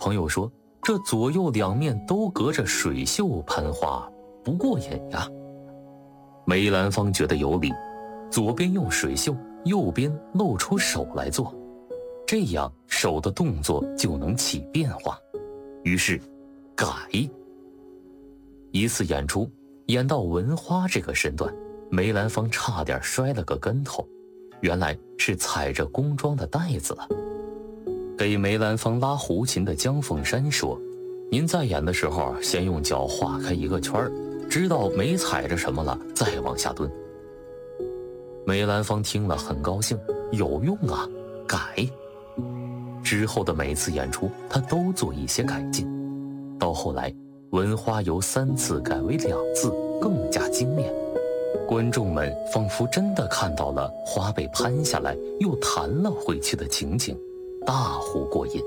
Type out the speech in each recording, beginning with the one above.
朋友说，这左右两面都隔着水袖攀花，不过瘾呀。梅兰芳觉得有理，左边用水袖，右边露出手来做，这样手的动作就能起变化。于是改。一次演出演到文花这个身段，梅兰芳差点摔了个跟头，原来是踩着工装的带子了。给梅兰芳拉胡琴的姜凤山说，您在演的时候先用脚画开一个圈，知道没踩着什么了再往下蹲。梅兰芳听了很高兴，有用啊，改。之后的每次演出他都做一些改进，到后来文花由3次改为2次，更加精炼。观众们仿佛真的看到了花被攀下来又弹了回去的情景，大呼过瘾。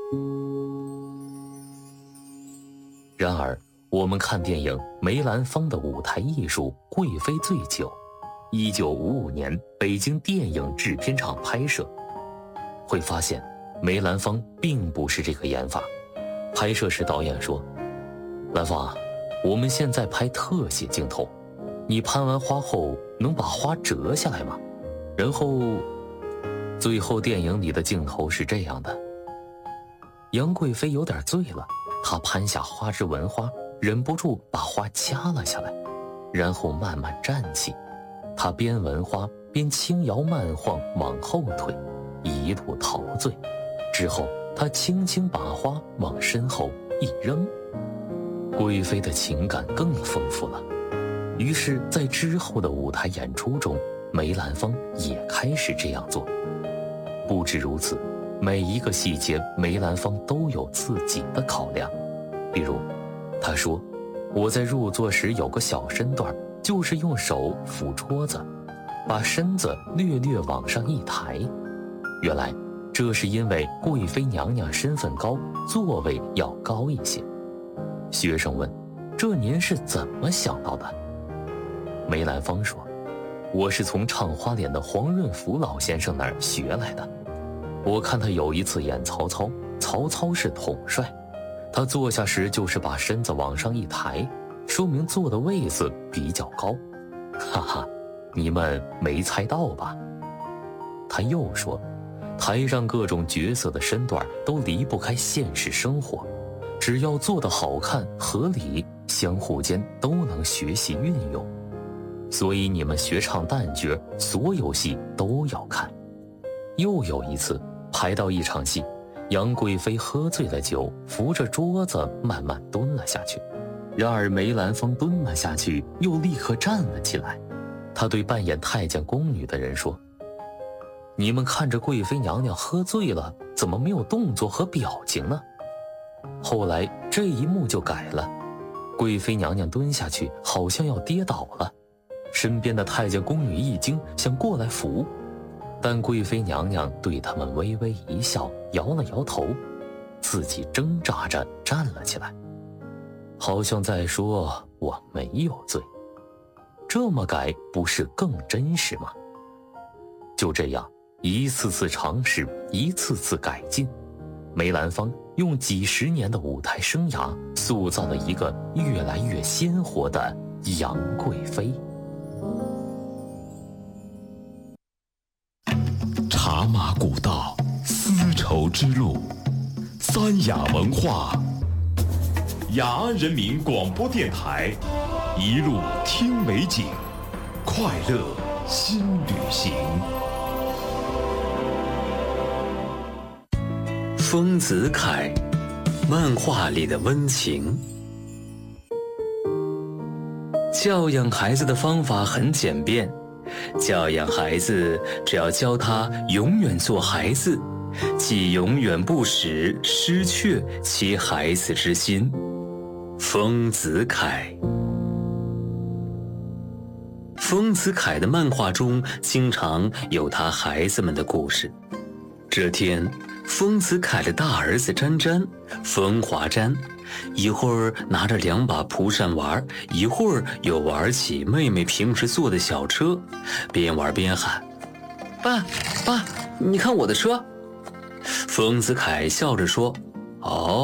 然而我们看电影梅兰芳的舞台艺术贵妃醉酒，1955年北京电影制片厂拍摄，会发现梅兰芳并不是这个演法。拍摄时导演说，兰芳，我们现在拍特写镜头，你攀完花后能把花折下来吗？然后最后电影里的镜头是这样的，杨贵妃有点醉了，她攀下花枝闻花，忍不住把花掐了下来，然后慢慢站起，她边闻花边轻摇慢晃往后退，一路陶醉。之后她轻轻把花往身后一扔。贵妃的情感更丰富了，于是在之后的舞台演出中，梅兰芳也开始这样做。不止如此，每一个细节梅兰芳都有自己的考量。比如他说，我在入座时有个小身段，就是用手扶桌子，把身子略略往上一抬。原来这是因为贵妃娘娘身份高，座位要高一些。学生问，这您是怎么想到的？梅兰芳说，我是从唱花脸的黄润福老先生那儿学来的。我看他有一次演曹操，曹操是统帅，他坐下时就是把身子往上一抬，说明坐的位子比较高。哈哈，你们没猜到吧？他又说，台上各种角色的身段都离不开现实生活，只要做得好看合理，相互间都能学习运用。所以你们学唱旦角，所有戏都要看。又有一次排到一场戏，杨贵妃喝醉了酒，扶着桌子慢慢蹲了下去。然而梅兰芳蹲了下去，又立刻站了起来。他对扮演太监宫女的人说，你们看着贵妃娘娘喝醉了，怎么没有动作和表情呢？后来这一幕就改了，贵妃娘娘蹲下去好像要跌倒了，身边的太监宫女一惊，想过来扶，但贵妃娘娘对他们微微一笑，摇了摇头，自己挣扎着站了起来，好像在说我没有醉。这么改不是更真实吗？就这样一次次尝试，一次次改进，梅兰芳用几十年的舞台生涯塑造了一个越来越鲜活的杨贵妃。 茶马古道，丝绸之路，三雅文化，雅安人民广播电台，一路听美景，快乐新旅行。 丰子恺，漫画里的温情。教养孩子的方法很简便，教养孩子只要教他永远做孩子，即永远不使失却其孩子之心。丰子恺。丰子恺的漫画中经常有他孩子们的故事。这天，丰子恺的大儿子詹詹，风华詹，一会儿拿着2把蒲扇玩，一会儿又玩起妹妹平时坐的小车，边玩边喊，爸爸，你看我的车。丰子恺笑着说，哦，